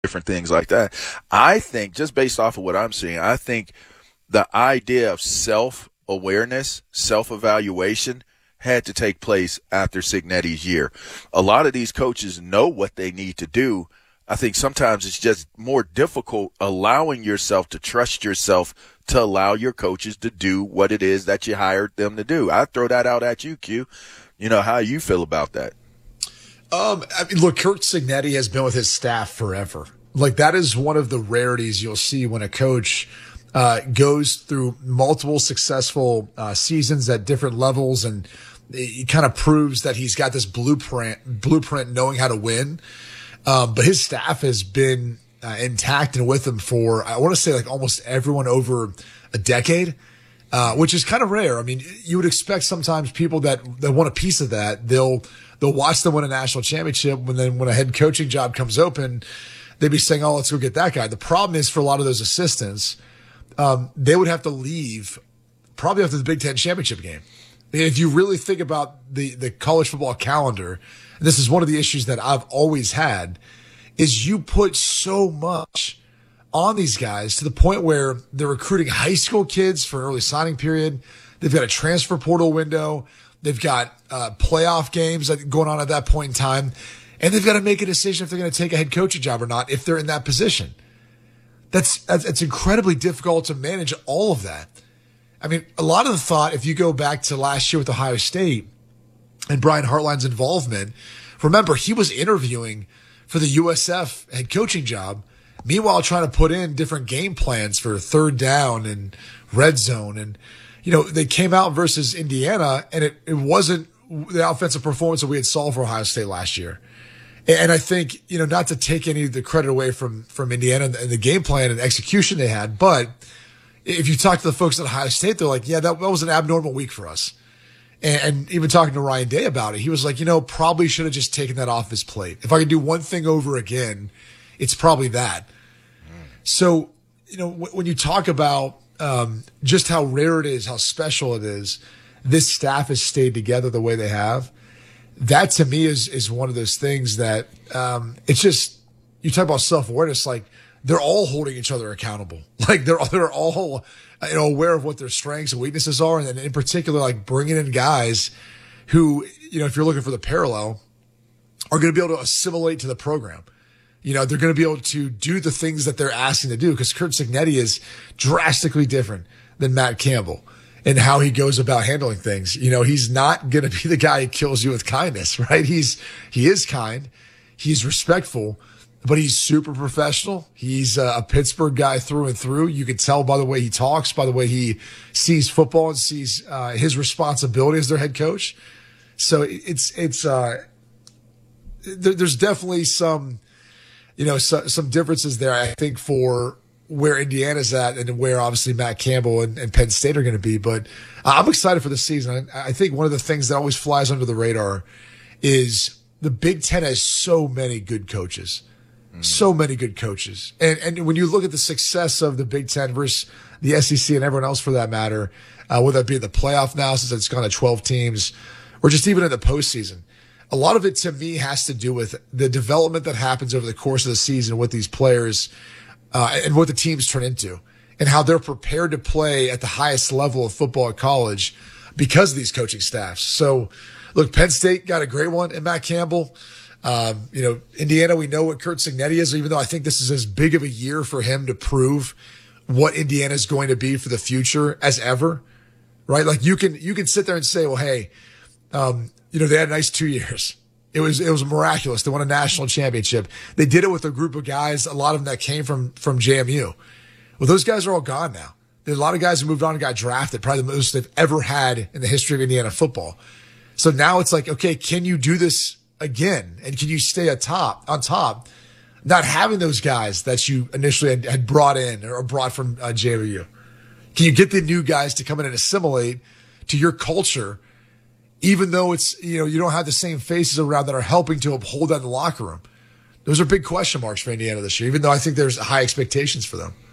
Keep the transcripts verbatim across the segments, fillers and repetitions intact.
different things like that. I think, just based off of what I'm seeing, I think the idea of self-awareness, self-evaluation had to take place after Cignetti's year. A lot of these coaches know what they need to do. I think sometimes it's just more difficult allowing yourself to trust yourself to allow your coaches to do what it is that you hired them to do. I throw that out at you, Q. You know, how you feel about that? Um, I mean, look, Curt Cignetti has been with his staff forever. Like, that is one of the rarities you'll see when a coach uh, goes through multiple successful uh, seasons at different levels, and he kind of proves that he's got this blueprint, blueprint knowing how to win. Um, but his staff has been uh, intact and with him for, I want to say, like almost everyone over a decade, uh, which is kind of rare. I mean, you would expect sometimes people that, that want a piece of that, they'll, they'll watch them win a national championship. When then when a head coaching job comes open, they'd be saying, oh, let's go get that guy. The problem is, for a lot of those assistants, um, they would have to leave probably after the Big Ten championship game. If you really think about the, the college football calendar, and this is one of the issues that I've always had, is you put so much on these guys to the point where they're recruiting high school kids for an early signing period. They've got a transfer portal window. They've got uh, playoff games going on at that point in time. And they've got to make a decision if they're going to take a head coaching job or not if they're in that position. That's, that's it's incredibly difficult to manage all of that. I mean, a lot of the thought, if you go back to last year with Ohio State and Brian Hartline's involvement, remember, he was interviewing for the U S F head coaching job, meanwhile trying to put in different game plans for third down and red zone. And, you know, they came out versus Indiana, and it, it wasn't the offensive performance that we had saw for Ohio State last year. And I think, you know, not to take any of the credit away from, from Indiana and the game plan and execution they had, but if you talk to the folks at Ohio State, they're like, yeah, that, that was an abnormal week for us. And, and even talking to Ryan Day about it, he was like, you know, probably should have just taken that off his plate. If I could do one thing over again, it's probably that. Mm. So, you know, w- when you talk about um, just how rare it is, how special it is, this staff has stayed together the way they have. That to me is is one of those things that um, it's just, you talk about self-awareness, like they're all holding each other accountable. Like they're they're all, you know, aware of what their strengths and weaknesses are, and then in particular, like bringing in guys who, you know, if you're looking for the parallel, are going to be able to assimilate to the program. You know, they're going to be able to do the things that they're asking to do, because Curt Cignetti is drastically different than Matt Campbell and how he goes about handling things. You know, he's not going to be the guy who kills you with kindness, right? He's, he is kind. He's respectful, but he's super professional. He's a Pittsburgh guy through and through. You can tell by the way he talks, by the way he sees football and sees uh, his responsibility as their head coach. So it's, it's, uh, there, there's definitely some, you know, so, some differences there, I think, for where Indiana's at and where obviously Matt Campbell and, and Penn State are going to be. But I'm excited for the season. I, I think one of the things that always flies under the radar is the Big Ten has so many good coaches, mm. so many good coaches. And, and when you look at the success of the Big Ten versus the S E C and everyone else for that matter, uh, whether it be the playoff now since it's gone to twelve teams or just even in the postseason, a lot of it to me has to do with the development that happens over the course of the season with these players uh, and what the teams turn into and how they're prepared to play at the highest level of football at college because of these coaching staffs. So, look, Penn State got a great one in Matt Campbell. Um, you know, Indiana, we know what Curt Cignetti is, even though I think this is as big of a year for him to prove what Indiana is going to be for the future as ever, right? Like you can, you can sit there and say, well, hey, um, you know, they had a nice two years. It was, it was miraculous. They won a national championship. They did it with a group of guys, a lot of them that came from, from J M U. Well, those guys are all gone now. There's a lot of guys who moved on and got drafted, probably the most they've ever had in the history of Indiana football. So now it's like, okay, can you do this again? And can you stay atop, on top, not having those guys that you initially had, had brought in or brought from uh, J M U? Can you get the new guys to come in and assimilate to your culture, even though it's, you know, you don't have the same faces around that are helping to uphold that in the locker room? Those are big question marks for Indiana this year, even though I think there's high expectations for them.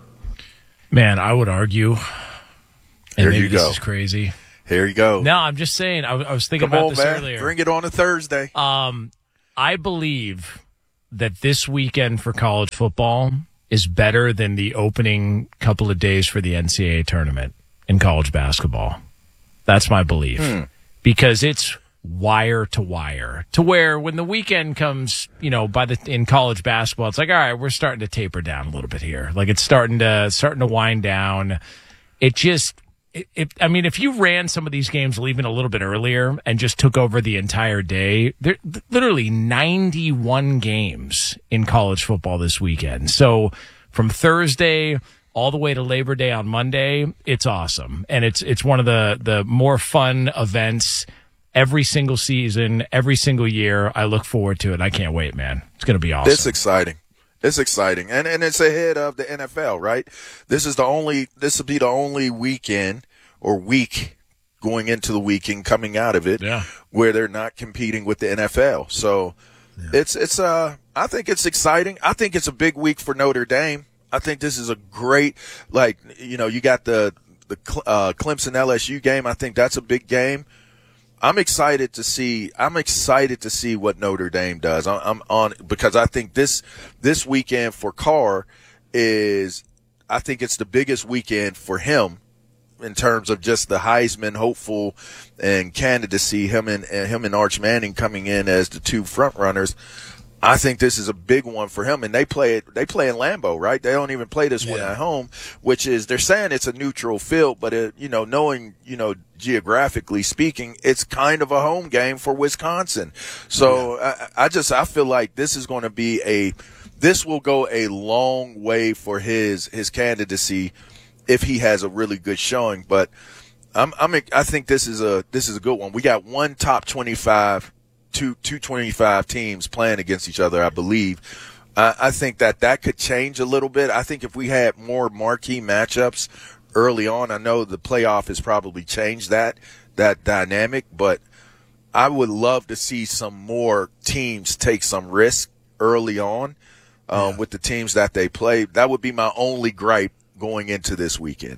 Man, I would argue. And Here maybe you go. This is crazy. Here you go. No, I'm just saying. I, I was thinking Come about on, this man. earlier. Bring it on a Thursday. Um, I believe that this weekend for college football is better than the opening couple of days for the N C double A tournament in college basketball. That's my belief. Hmm. Because it's wire to wire, to where when the weekend comes, you know, by the in college basketball, it's like, all right, we're starting to taper down a little bit here. Like it's starting to starting to wind down. It just, it, it, I mean, if you ran some of these games leaving a little bit earlier and just took over the entire day, there literally ninety-one games in college football this weekend. So from Thursday all the way to Labor Day on Monday, it's awesome, and it's it's one of the the more fun events every single season, every single year. I look forward to it. I can't wait, man. It's going to be awesome. It's exciting. It's exciting. And and it's ahead of the N F L, right? This is the only, this will be the only weekend or week going into the weekend coming out of it yeah. where they're not competing with the N F L. So yeah. it's, it's, uh, I think it's exciting. I think it's a big week for Notre Dame. I think this is a great, like, you know, you got the, the, uh, Clemson L S U game. I think that's a big game. I'm excited to see. I'm excited to see what Notre Dame does. I'm on because I think this this weekend for Carr is. I think it's the biggest weekend for him in terms of just the Heisman hopeful and candidacy. Him and, and him and Arch Manning coming in as the two front runners. I think this is a big one for him, and they play it. They play in Lambeau, right? They don't even play this yeah. one at home, which is they're saying it's a neutral field, but it, you know, knowing you know geographically speaking, it's kind of a home game for Wisconsin. So yeah. I, I just I feel like this is going to be a this will go a long way for his his candidacy if he has a really good showing. But I'm I'm I think this is a this is a good one. We got one top twenty-five. Two, two twenty-five teams playing against each other, I believe. Uh, I think that that could change a little bit. I think if we had more marquee matchups early on, I know the playoff has probably changed that, that dynamic, but I would love to see some more teams take some risk early on um, yeah. with the teams that they play. That would be my only gripe going into this weekend.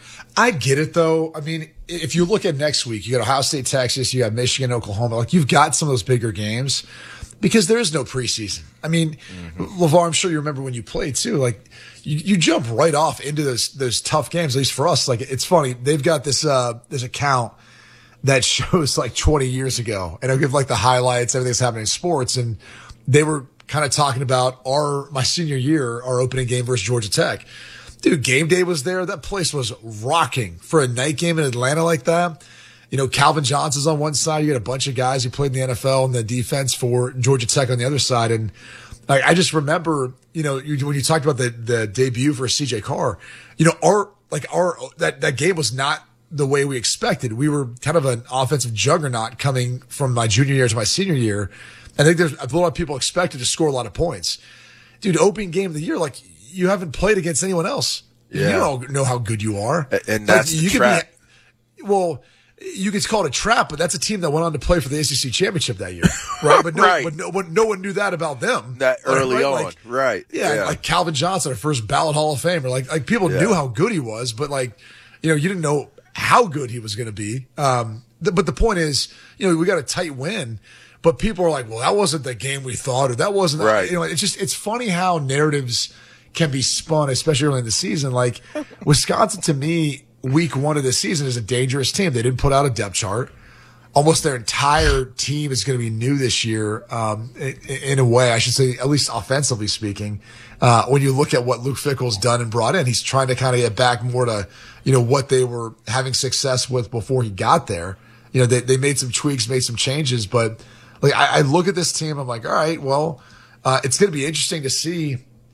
I get it, though. I mean, if you look at next week, you got Ohio State, Texas, you got Michigan, Oklahoma. Like, you've got some of those bigger games because there is no preseason. I mean, mm-hmm. LeVar, I'm sure you remember when you played, too. Like, you, you jump right off into those those tough games, at least for us. Like, it's funny. They've got this uh this account that shows, like, twenty years ago. And it'll give, like, the highlights, everything that's happening in sports. And they were kind of talking about our my senior year, our opening game versus Georgia Tech. Dude, game day was there. That place was rocking for a night game in Atlanta like that. You know, Calvin Johnson's on one side. You got a bunch of guys who played in the N F L and the defense for Georgia Tech on the other side. And like, I just remember, you know, you, when you talked about the, the debut for C J Carr, you know, our, like our, that, that game was not the way we expected. We were kind of an offensive juggernaut coming from my junior year to my senior year. I think there's a lot of people expected to score a lot of points. Dude, opening game of the year, like, you haven't played against anyone else. Yeah. You don't know how good you are. And that's like, you the trap. Be, well, you could call it a trap, but that's a team that went on to play for the A C C championship that year, right? But no, right. but no, but no one knew that about them that early right? on, like, right? Yeah, yeah, like Calvin Johnson, our first ballot Hall of Famer. Like, like people yeah. knew how good he was, but like, you know, you didn't know how good he was going to be. Um, th- but the point is, you know, we got a tight win. But people are like, well, that wasn't the game we thought, or that wasn't, right. that. You know, it's just, it's funny how narratives can be spun, especially early in the season. Like Wisconsin, to me, week one of the season is a dangerous team. They didn't put out a depth chart. Almost their entire team is going to be new this year, um, in, in a way, I should say, at least offensively speaking. Uh, when you look at what Luke Fickell's done and brought in, he's trying to kind of get back more to, you know, what they were having success with before he got there. You know, they, they made some tweaks, made some changes, but like, I, I look at this team, I'm like, all right, well, uh, it's going to be interesting to see,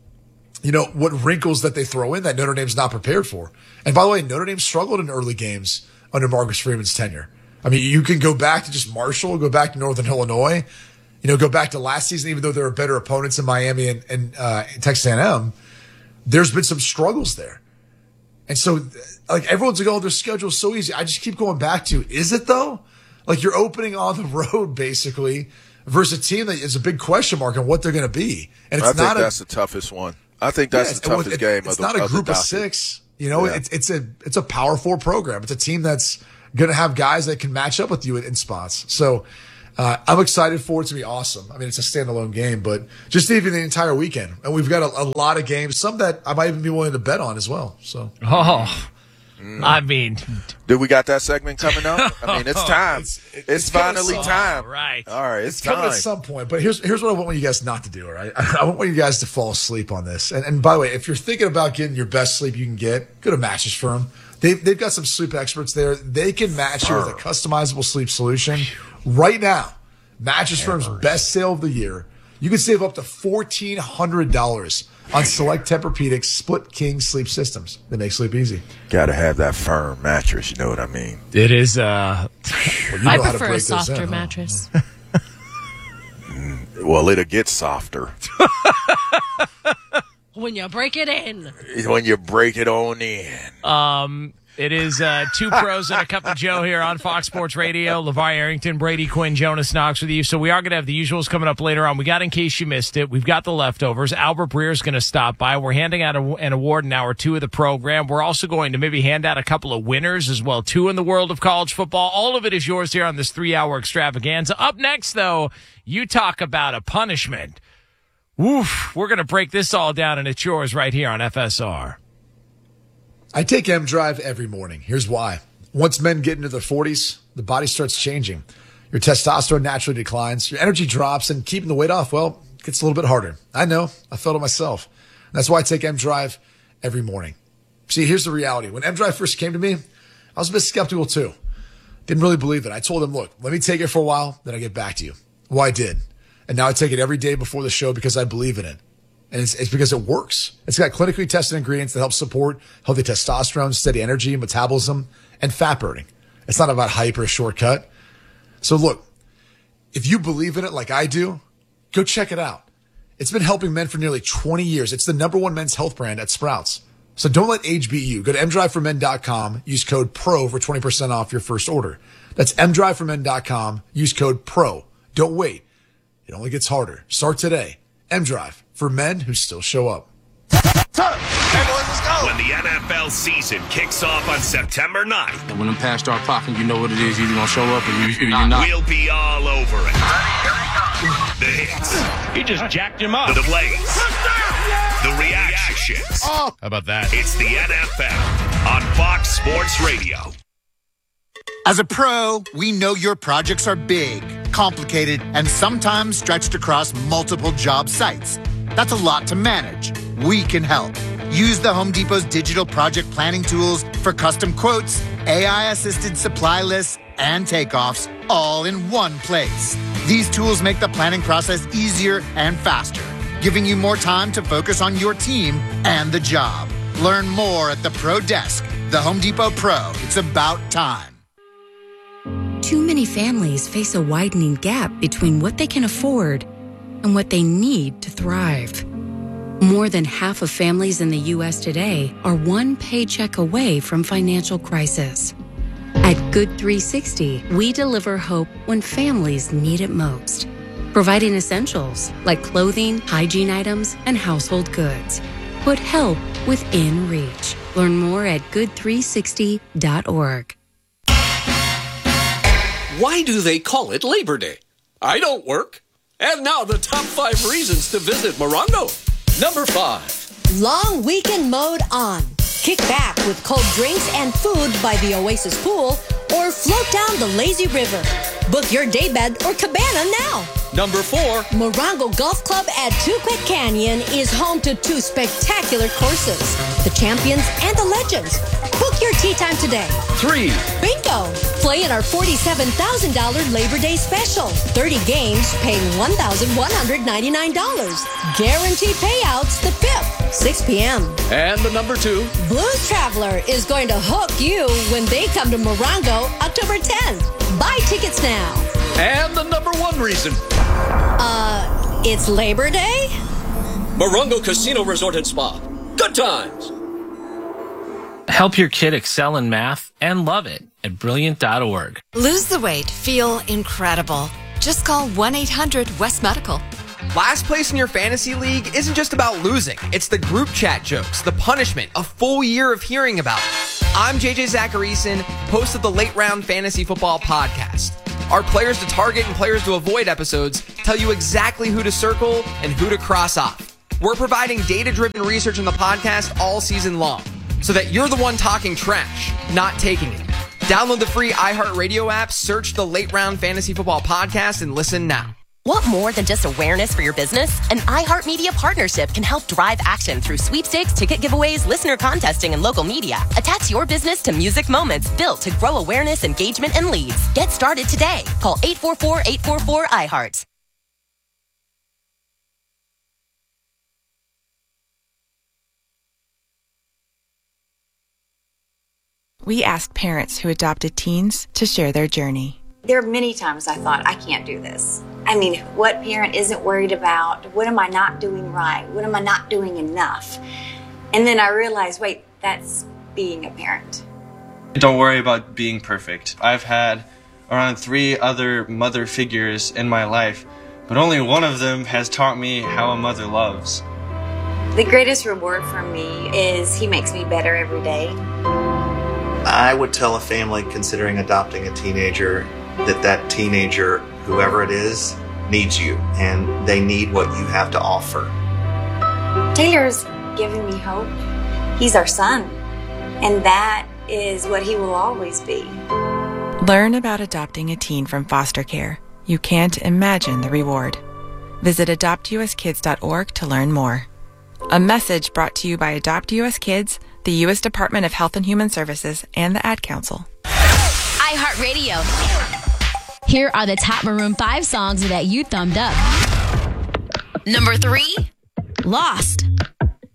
you know, what wrinkles that they throw in that Notre Dame's not prepared for. And by the way, Notre Dame struggled in early games under Marcus Freeman's tenure. I mean, you can go back to just Marshall, go back to Northern Illinois, you know, go back to last season, even though there are better opponents in Miami and, and uh, Texas A and M, there's been some struggles there. And so, like, everyone's like, oh, their schedule's so easy. I just keep going back to, is it though? Like, you're opening on the road, basically, versus a team that is a big question mark on what they're going to be. And it's I think not that's a, the toughest one. I think that's yeah, the toughest it, game. It's of the, not a of group the of six. You know, yeah. it's it's a it's a Power Four program. It's a team that's going to have guys that can match up with you in, in spots. So Uh, I'm excited for it to be awesome. I mean, it's a standalone game, but just even the entire weekend. And we've got a, a lot of games, some that I might even be willing to bet on as well. So, oh, mm. I mean, do we got that segment coming up? I mean, it's time. It's, it's, it's finally some, time. All right. All right. It's, it's time. coming at some point. But here's here's what I want you guys not to do, all right? I want you guys to fall asleep on this. And, and by the way, if you're thinking about getting your best sleep you can get, go to Mattress Firm. They've, they've got some sleep experts there. They can match you with a customizable sleep solution right now. Mattress Firm's best sale of the year. You can save up to fourteen hundred dollars on select Tempur-Pedic split king sleep systems. They make sleep easy. Got to have that firm mattress. You know what I mean? It is. Uh, well, you know I how to prefer break a softer in, mattress. Huh? Well, it'll get softer. When you break it in. When you break it on in. Um, it is uh, two pros and a cup of Joe here on Fox Sports Radio. LeVar Arrington, Brady Quinn, Jonas Knox with you. So we are going to have the usuals coming up later on. We got In Case You Missed It. We've got the leftovers. Albert Breer is going to stop by. We're handing out a, an award in hour two of the program. We're also going to maybe hand out a couple of winners as well, too, in the world of college football. All of it is yours here on this three-hour extravaganza. Up next, though, you talk about a punishment. Woof. We're going to break this all down, and it's yours right here on F S R. I take M Drive every morning. Here's why. Once men get into their forties, the body starts changing. Your testosterone naturally declines. Your energy drops, and keeping the weight off, well, gets a little bit harder. I know. I felt it myself. That's why I take M Drive every morning. See, here's the reality. When M Drive first came to me, I was a bit skeptical too. Didn't really believe it. I told him, look, let me take it for a while, then I get back to you. Well, I did. And now I take it every day before the show because I believe in it. And it's, it's because it works. It's got clinically tested ingredients that help support healthy testosterone, steady energy, metabolism, and fat burning. It's not about hype or a shortcut. So look, if you believe in it like I do, go check it out. It's been helping men for nearly twenty years. It's the number one men's health brand at Sprouts. So don't let age beat you. Go to m drive for men dot com. Use code PRO for twenty percent off your first order. That's m drive for men dot com. Use code PRO. Don't wait. It only gets harder. Start today. M-Drive, for men who still show up. When the N F L season kicks off on September ninth. And when them pass start popping, you know what it is. You're going to show up or you, you're not. We'll be all over it. The hits. He just jacked him up. The plays. The reactions. Oh. How about that? It's the N F L on Fox Sports Radio. As a pro, we know your projects are big, complicated, and sometimes stretched across multiple job sites. That's a lot to manage. We can help. Use the Home Depot's digital project planning tools for custom quotes, A I-assisted supply lists, and takeoffs all in one place. These tools make the planning process easier and faster, giving you more time to focus on your team and the job. Learn more at the Pro Desk. The Home Depot Pro. It's about time. Too many families face a widening gap between what they can afford and what they need to thrive. More than half of families in the U S today are one paycheck away from financial crisis. At Good three sixty, we deliver hope when families need it most, providing essentials like clothing, hygiene items, and household goods. Put help within reach. Learn more at good three sixty dot org. Why do they call it Labor Day? I don't work. And now the top five reasons to visit Morongo. Number five. Long weekend mode on. Kick back with cold drinks and food by the Oasis Pool or float down the lazy river. Book your daybed or cabana now. Number four. Morongo Golf Club at Tuquet Canyon is home to two spectacular courses, the Champions and the Legends. Book your tee time today. Three. Bingo! Play in our forty-seven thousand dollars Labor Day special. thirty games paying one thousand one hundred ninety-nine dollars. Guaranteed payouts the fifth, six p.m. And the number two. Blues Traveler is going to hook you when they come to Morongo October tenth. Buy tickets now. And the number one reason. Uh, it's Labor Day? Morongo Casino Resort and Spa. Good times. Help your kid excel in math and love it at brilliant dot org. Lose the weight. Feel incredible. Just call one eight hundred West Medical. Last place in your fantasy league isn't just about losing. It's the group chat jokes, the punishment, a full year of hearing about it. I'm J J Zacharyson, host of the Late Round Fantasy Football Podcast. Our players to target and players to avoid episodes tell you exactly who to circle and who to cross off. We're providing data-driven research on the podcast all season long, so that you're the one talking trash, not taking it. Download the free iHeartRadio app, search the Late Round Fantasy Football Podcast, and listen now. Want more than just awareness for your business? An iHeartMedia partnership can help drive action through sweepstakes, ticket giveaways, listener contesting, and local media. Attach your business to music moments built to grow awareness, engagement, and leads. Get started today. Call eight four four, eight four four, I heart. We asked parents who adopted teens to share their journey. There are many times I thought, I can't do this. I mean, what parent isn't worried about, what am I not doing right? What am I not doing enough? And then I realized, wait, that's being a parent. Don't worry about being perfect. I've had around three other mother figures in my life, but only one of them has taught me how a mother loves. The greatest reward for me is he makes me better every day. I would tell a family considering adopting a teenager that that teenager, whoever it is, needs you, and they need what you have to offer. Taylor's giving me hope. He's our son, and that is what he will always be. Learn about adopting a teen from foster care. You can't imagine the reward. Visit adopt u s kids dot org to learn more. A message brought to you by Adopt U S Kids, the U S Department of Health and Human Services, and the Ad Council. iHeartRadio. Here are the top Maroon five songs that you thumbed up. Number three, Lost.